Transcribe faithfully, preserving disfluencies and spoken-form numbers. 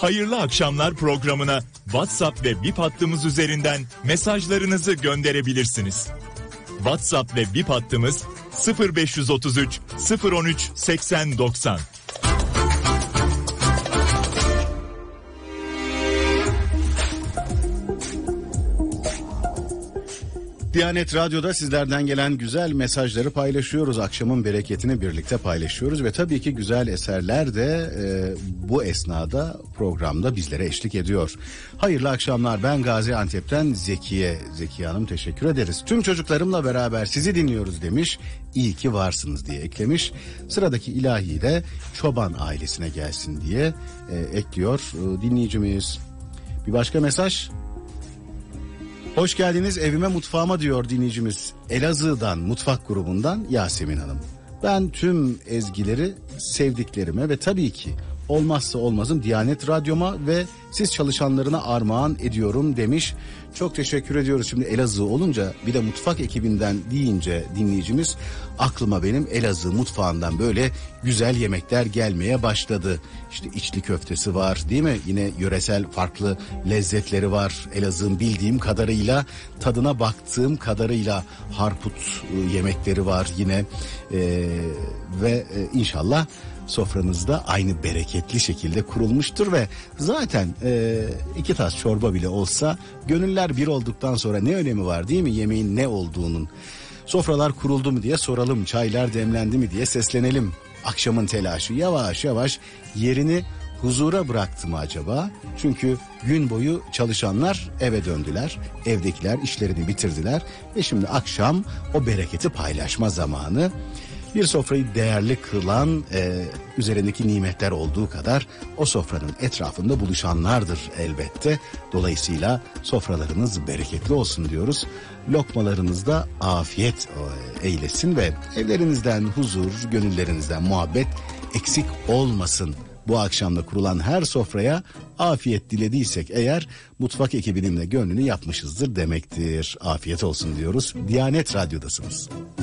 Hayırlı akşamlar programına WhatsApp ve Bip hattımız üzerinden mesajlarınızı gönderebilirsiniz. WhatsApp ve Bip hattımız sıfır beş otuz üç sıfır on üç seksen doksan. Diyanet Radyo'da sizlerden gelen güzel mesajları paylaşıyoruz. Akşamın bereketini birlikte paylaşıyoruz ve tabii ki güzel eserler de e, bu esnada programda bizlere eşlik ediyor. Hayırlı akşamlar, ben Gaziantep'ten Zekiye. Zekiye Hanım, teşekkür ederiz. Tüm çocuklarımla beraber sizi dinliyoruz demiş. İyi ki varsınız diye eklemiş. Sıradaki ilahi de Çoban ailesine gelsin diye e, ekliyor e, dinleyicimiz. Bir başka mesaj. Hoş geldiniz evime mutfağıma diyor dinleyicimiz. Elazığ'dan, mutfak grubundan Yasemin Hanım. Ben tüm ezgileri sevdiklerime ve tabii ki olmazsa olmazım Diyanet Radyo'ma ve siz çalışanlarına armağan ediyorum demiş. Çok teşekkür ediyoruz. Şimdi Elazığ olunca bir de mutfak ekibinden deyince dinleyicimiz, aklıma benim Elazığ mutfağından böyle güzel yemekler gelmeye başladı. İşte içli köftesi var değil mi? Yine yöresel farklı lezzetleri var. Elazığ'ın bildiğim kadarıyla, tadına baktığım kadarıyla harput yemekleri var yine ee, ve e, inşallah sofranızda aynı bereketli şekilde kurulmuştur ve zaten e, iki tas çorba bile olsa gönüller bir olduktan sonra ne önemi var değil mi yemeğin ne olduğunun? Sofralar kuruldu mu diye soralım, çaylar demlendi mi diye seslenelim. Akşamın telaşı yavaş yavaş yerini huzura bıraktı mı acaba? Çünkü gün boyu çalışanlar eve döndüler, evdekiler işlerini bitirdiler ve şimdi akşam o bereketi paylaşma zamanı. Bir sofrayı değerli kılan e, üzerindeki nimetler olduğu kadar o sofranın etrafında buluşanlardır elbette. Dolayısıyla sofralarınız bereketli olsun diyoruz. Lokmalarınızda afiyet eylesin ve evlerinizden huzur, gönüllerinizden muhabbet eksik olmasın. Bu akşamda kurulan her sofraya afiyet dilediysek eğer mutfak ekibinin de gönlünü yapmışızdır demektir. Afiyet olsun diyoruz. Diyanet Radyo'dasınız.